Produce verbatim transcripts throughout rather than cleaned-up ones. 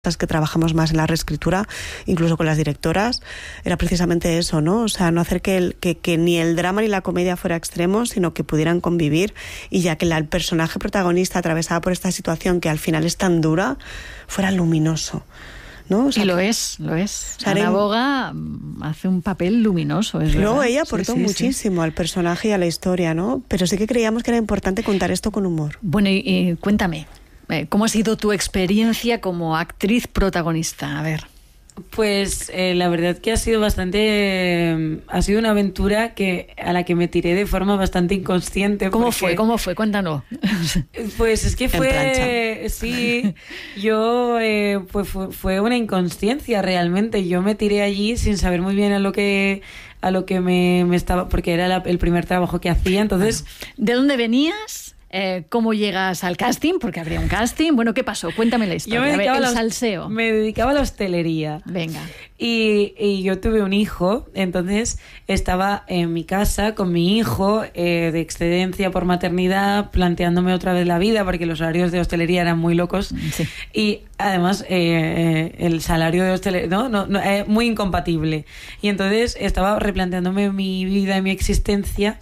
que trabajamos más en la reescritura, incluso con las directoras, era precisamente eso, ¿no? O sea, no hacer que, el, que, que ni el drama ni la comedia fuera extremos, sino que pudieran convivir, y ya que la, el personaje protagonista atravesada por esta situación que al final es tan dura, fuera luminoso, ¿no? O sea, y lo que, es, lo es. O sea, Ana era... Boga hace un papel luminoso, es Luego verdad. ella aportó sí, sí, muchísimo sí. al personaje y a la historia, ¿no? Pero sí que creíamos que era importante contar esto con humor. Bueno, y, y cuéntame, ¿cómo ha sido tu experiencia como actriz protagonista? A ver. Pues eh, la verdad que ha sido bastante... Eh, ha sido una aventura que a la que me tiré de forma bastante inconsciente. ¿Cómo porque, fue? ¿Cómo fue? Cuéntanos. Pues es que fue... Sí, yo... Eh, pues fue, fue una inconsciencia realmente. Yo me tiré allí sin saber muy bien a lo que... a lo que me, me estaba... porque era la, el primer trabajo que hacía, entonces... ¿De dónde venías? Eh, ¿Cómo llegas al casting? Porque habría un casting. Bueno, ¿qué pasó? Cuéntame la historia. Yo me dedicaba, a ver, el a la, salseo. Me dedicaba a la hostelería. Venga. Y, y yo tuve un hijo, entonces estaba en mi casa con mi hijo eh, de excedencia por maternidad, planteándome otra vez la vida, porque los horarios de hostelería eran muy locos. Sí. Y además eh, el salario de hostelería, ¿no? No, no, eh, muy incompatible. Y entonces estaba replanteándome mi vida y mi existencia.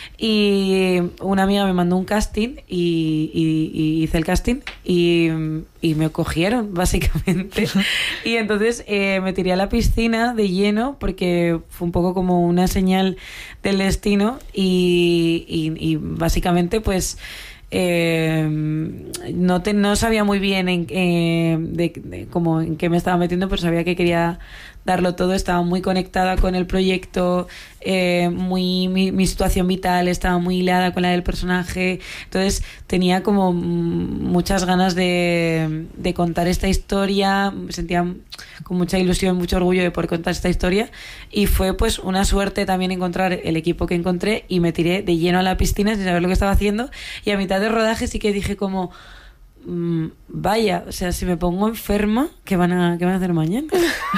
Y una amiga me mandó un casting y, y, y hice el casting y, y me cogieron, básicamente. Y entonces eh, me tiré a la piscina de lleno porque fue un poco como una señal del destino y, y, y básicamente pues... Eh, no, te, no sabía muy bien en, eh, de, de, como en qué me estaba metiendo, pero sabía que quería darlo todo. Estaba muy conectada con el proyecto, eh, muy mi, mi situación vital estaba muy hilada con la del personaje, entonces tenía como muchas ganas de, de contar esta historia, me sentía con mucha ilusión, mucho orgullo de poder contar esta historia, y fue pues una suerte también encontrar el equipo que encontré, y me tiré de lleno a la piscina sin saber lo que estaba haciendo, y a mitad de rodaje sí que dije como mmm, vaya, o sea, si me pongo enferma, ¿qué van a, qué van a hacer mañana?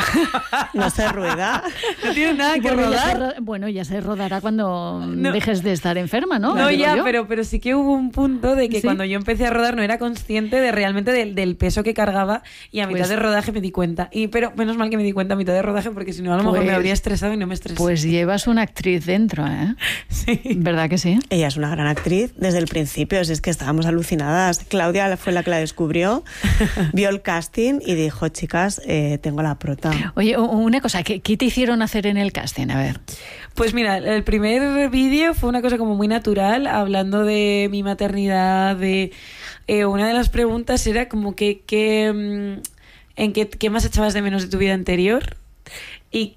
No se rueda. No tiene nada que bueno, rodar. Ya se ro- bueno, ya se rodará cuando no. dejes de estar enferma, ¿no? No, Digo ya, yo. pero, pero sí que hubo un punto de que ¿Sí? cuando yo empecé a rodar no era consciente de realmente del, del peso que cargaba, y a mitad Pues, de rodaje me di cuenta. Y pero menos mal que me di cuenta a mitad de rodaje, porque si no a lo mejor pues, me habría estresado y no me estresé. Pues llevas una actriz dentro, ¿eh? Sí. ¿Verdad que sí? Ella es una gran actriz desde el principio, si es que estábamos alucinadas. Claudia fue la que la descubrió, vio el casting y dijo, chicas, eh, tengo la prota. Oye, una cosa, ¿qué, ¿qué te hicieron hacer en el casting? A ver. Pues mira, el primer vídeo fue una cosa como muy natural, hablando de mi maternidad, de eh, una de las preguntas era como que, que en qué, qué más echabas de menos de tu vida anterior y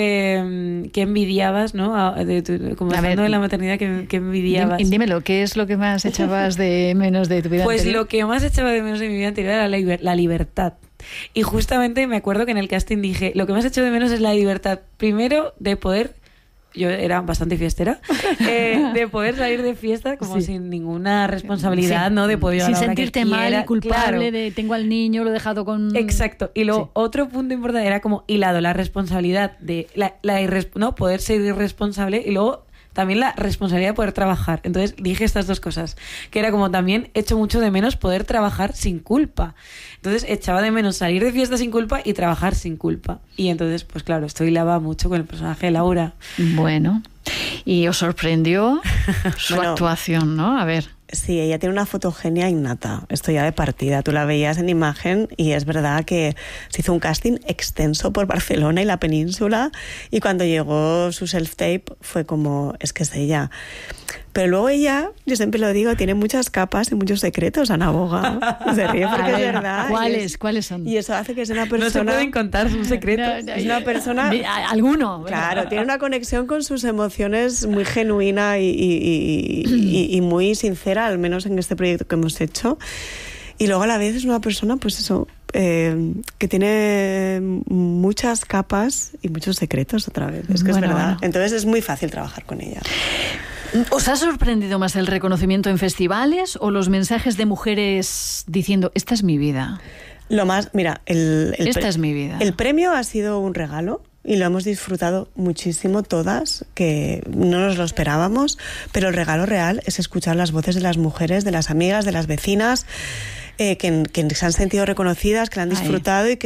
qué, qué envidiabas, ¿no? De tu, como hablando de la maternidad, que, que envidiabas. Dímelo, ¿qué es lo que más echabas de menos de tu vida pues anterior? Pues lo que más echaba de menos de mi vida anterior era la, liber- la libertad. Y justamente me acuerdo que en el casting dije, lo que más echo de menos es la libertad. Primero, de poder, yo era bastante fiestera, eh, de poder salir de fiesta como sí. sin ninguna responsabilidad, sí. ¿no? De poder ir a sin la hora sentirte que mal quiera. y culpable Claro. de tengo al niño, lo he dejado con... Exacto. Y luego sí. otro punto importante era como hilado la responsabilidad de la, la irres- no poder ser irresponsable, y luego también la responsabilidad de poder trabajar. Entonces dije estas dos cosas, que era como también echo mucho de menos poder trabajar sin culpa. Entonces echaba de menos salir de fiesta sin culpa y trabajar sin culpa. Y entonces, pues claro, esto hilaba mucho con el personaje de Laura. Bueno, y os sorprendió su bueno, actuación, ¿no? A ver. Sí, ella tiene una fotogenia innata, esto ya de partida, tú la veías en imagen y es verdad que se hizo un casting extenso por Barcelona y la península, y cuando llegó su self-tape fue como, es que es ella. Pero luego ella, yo siempre lo digo, tiene muchas capas y muchos secretos, Ana Boga. Se ríe porque ver, es verdad. ¿Cuáles? Es, ¿Cuáles son? Y eso hace que sea una persona... No se pueden contar sus secretos. No, no, es una persona... ¿Alguno? Claro, tiene una conexión con sus emociones muy genuina y, y, y, y, y muy sincera, al menos en este proyecto que hemos hecho. Y luego a la vez es una persona, pues eso, eh, que tiene muchas capas y muchos secretos otra vez. Es que bueno, es verdad. Bueno. Entonces es muy fácil trabajar con ella. ¿Os ha sorprendido más el reconocimiento en festivales o los mensajes de mujeres diciendo, esta es mi vida? Lo más, mira, el, el esta pre- es mi vida. El premio ha sido un regalo y lo hemos disfrutado muchísimo todas, que no nos lo esperábamos, pero el regalo real es escuchar las voces de las mujeres, de las amigas, de las vecinas, eh, que, que se han sentido reconocidas, que la han disfrutado Ay. y que